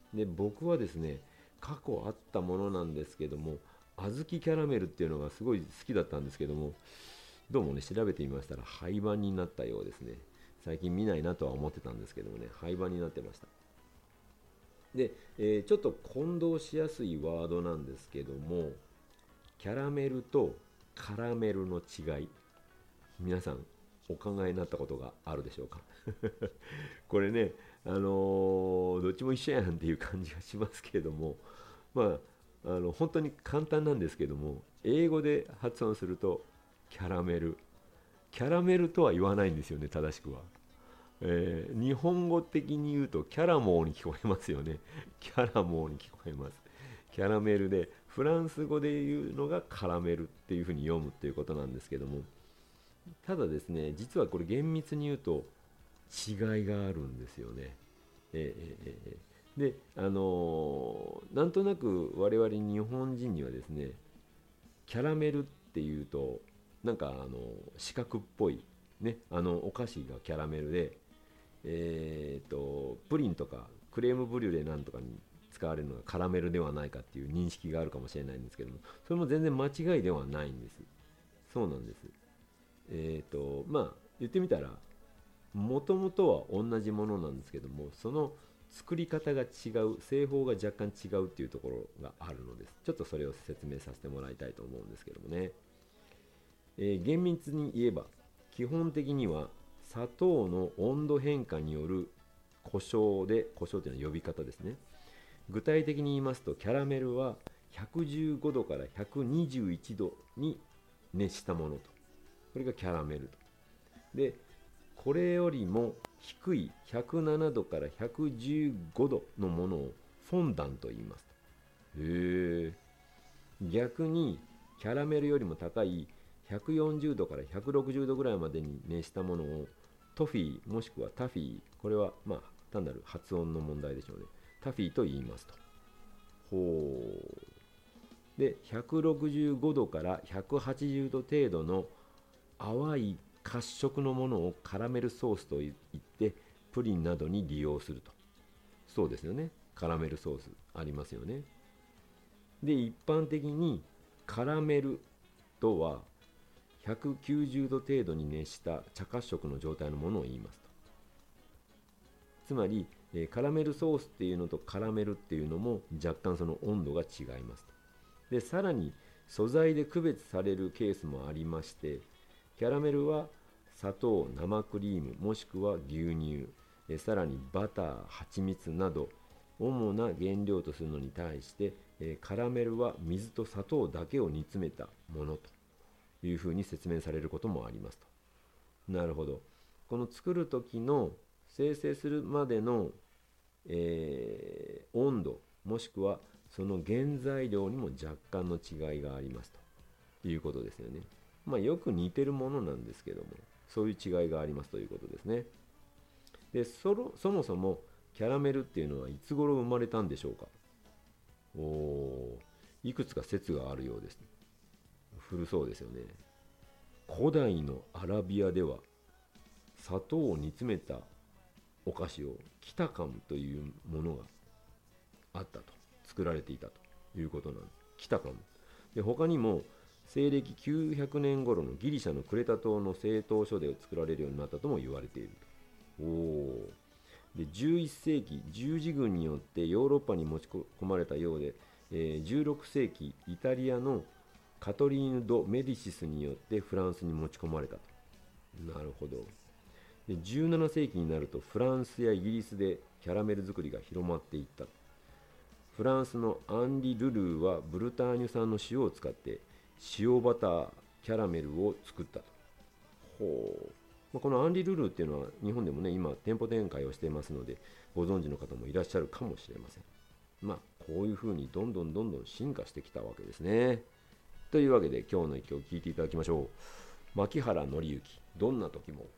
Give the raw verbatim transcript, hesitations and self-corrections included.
で僕はですね、過去あったものなんですけども、小豆キャラメルっていうのがすごい好きだったんですけども、どうもね、調べてみましたら廃盤になったようですね。最近見ないなとは思ってたんですけどもね、廃盤になってました。で、えーちょっと混同しやすいワードなんですけども、キャラメルとカラメルの違い、皆さんお考えになったことがあるでしょうか？これね、あのーどっちも一緒やんっていう感じがしますけれども、まあ、あの本当に簡単なんですけども、英語で発音するとキャラメル、キャラメルとは言わないんですよね、正しくは。えー日本語的に言うとキャラモーに聞こえますよね。キャラモーに聞こえます。キャラメルで、フランス語で言うのがカラメルっていうふうに読むっていうことなんですけども、ただですね、実はこれ厳密に言うと違いがあるんですよね。えーえーえーで、あのーなんとなく我々日本人にはですね、キャラメルっていうと、なんかあの四角っぽい、ね、あのお菓子がキャラメルで、えーと、プリンとかクレームブリュレなんとかに使われるのがカラメルではないかっていう認識があるかもしれないんですけども、それも全然間違いではないんです。そうなんです。えーと、まあ、言ってみたら、もともとは同じものなんですけども、その作り方が違う、製法が若干違うっていうところがあるのです。ちょっとそれを説明させてもらいたいと思うんですけどもね。えー厳密に言えば、基本的には砂糖の温度変化による故障で、故障というのは呼び方ですね。具体的に言いますと、キャラメルはひゃくじゅうごどからひゃくにじゅういちどに熱したものと。これがキャラメルと。で、これよりも低いひゃくななどからひゃくじゅうごどのものをフォンダンと言いますと。へえ。逆にキャラメルよりも高いひゃくよんじゅうどからひゃくろくじゅうどぐらいまでに熱したものをトフィーもしくはタフィー、これはまあ単なる発音の問題でしょうね。タフィーと言いますと。ほう。で、ひゃくろくじゅうごどからひゃくはちじゅうど程度の淡い褐色のものをカラメルソースと言ってプリンなどに利用すると。そうですよね。カラメルソースありますよね。で、一般的にカラメルとはひゃくきゅうじゅうど程度に熱した茶褐色の状態のものを言いますと。つまり、えーカラメルソースっていうのとカラメルっていうのも若干その温度が違いますと。で、さらに素材で区別されるケースもありまして、キャラメルは砂糖、生クリーム、もしくは牛乳、えさらにバター、蜂蜜など主な原料とするのに対して、えカラメルは水と砂糖だけを煮詰めたものというふうに説明されることもありますと。なるほど。この作る時の生成するまでの、えー温度もしくはその原材料にも若干の違いがありますということですよね。まあよく似てるものなんですけども、そういう違いがありますということですね。で、そろそもそもキャラメルっていうのはいつ頃生まれたんでしょうか？おー、いくつか説があるようです。古そうですよね。古代のアラビアでは砂糖を煮詰めたお菓子をキタカムというものがあったと、作られていたということなんです。キタカムで、他にも西暦きゅうひゃくねん頃のギリシャのクレタ島の製陶所で作られるようになったとも言われていると。おー。で、じゅういっせいき十字軍によってヨーロッパに持ち込まれたようで、えーじゅうろくせいきイタリアのカトリーヌ・ド・メディシスによってフランスに持ち込まれたと。なるほど。で、じゅうななせいきになるとフランスやイギリスでキャラメル作りが広まっていった。フランスのアンリ・ルルーはブルターニュ産の塩を使って塩バターキャラメルを作ったと。ほう。まあ、このアンリ・ルルーっていうのは日本でもね、今店舗展開をしていますのでご存知の方もいらっしゃるかもしれません。まあこういうふうにどんどんどんどん進化してきたわけですね。というわけで今日の一曲を聴いていただきましょう。牧原紀之、どんな時も。